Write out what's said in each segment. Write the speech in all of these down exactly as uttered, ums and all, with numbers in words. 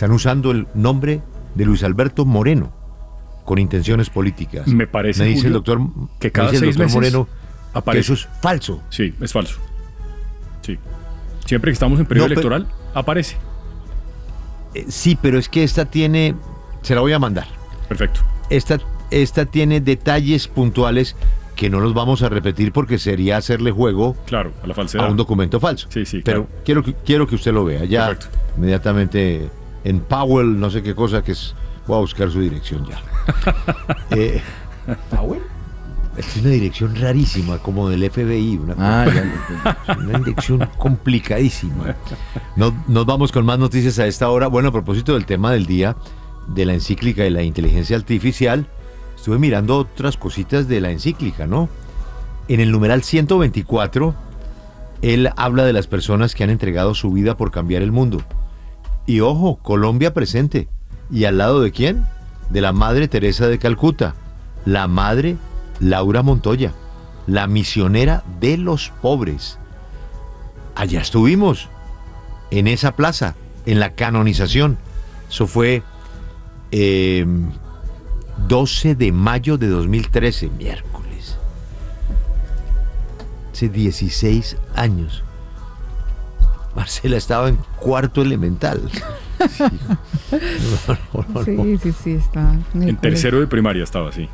están usando el nombre de Luis Alberto Moreno con intenciones políticas. Me parece, me dice Julio, el doctor, que cada me dice el seis doctor meses Moreno aparece. que eso es falso. Sí, es falso. Sí. Siempre que estamos en periodo No, pero- electoral, aparece. Eh, sí, pero es que esta tiene, se la voy a mandar. Perfecto. Esta, esta tiene detalles puntuales que no los vamos a repetir porque sería hacerle juego Claro, a la falsedad. a un documento falso. Sí, sí, Pero claro. quiero, que, quiero que usted lo vea. Ya Perfecto. inmediatamente en Powell, no sé qué cosa, que es. Voy a buscar su dirección ya. eh, ¿Powell? Es una dirección rarísima, como del F B I. Una, Ah, ya. una dirección complicadísima. Nos, nos vamos con más noticias a esta hora. Bueno, a propósito del tema del día, de la encíclica de la inteligencia artificial, estuve mirando otras cositas de la encíclica, ¿no? En el numeral ciento veinticuatro, él habla de las personas que han entregado su vida por cambiar el mundo. Y ojo, Colombia presente. ¿Y al lado de quién? De la Madre Teresa de Calcuta, la Madre Laura Montoya, la misionera de los pobres. Allá estuvimos, en esa plaza, en la canonización. Eso fue eh, doce de mayo de dos mil trece, miércoles. Hace dieciséis años. Marcela estaba en cuarto elemental. Sí, no, no, no, no. Sí, sí, sí, está. En, En tercero de primaria estaba así.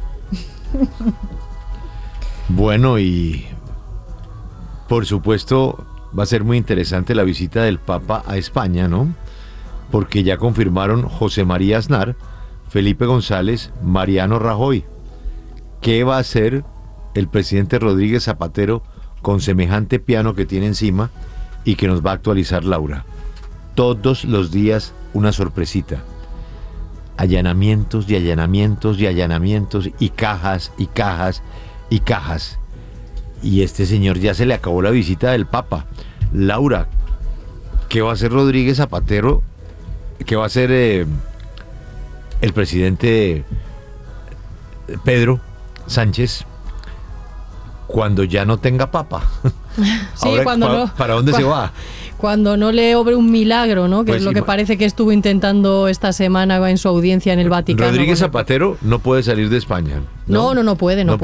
Bueno, y por supuesto va a ser muy interesante la visita del Papa a España, ¿no? Porque ya confirmaron José María Aznar, Felipe González, Mariano Rajoy. ¿Qué va a hacer el presidente Rodríguez Zapatero con semejante piano que tiene encima y que nos va a actualizar Laura? Todos los días una sorpresita. Allanamientos y allanamientos y allanamientos y cajas y cajas y cajas. Y este señor ya se le acabó la visita del Papa. Laura, ¿qué va a hacer Rodríguez Zapatero? ¿Qué va a hacer eh, el presidente Pedro Sánchez cuando ya no tenga Papa? Sí, Ahora, cuando ¿para, no- ¿para dónde se va? Cuando no le obre un milagro, ¿no? Que Pues es lo que ima- parece que estuvo intentando esta semana en su audiencia en el Vaticano. Rodríguez con el- Zapatero no puede salir de España. No, no, no puede, no, No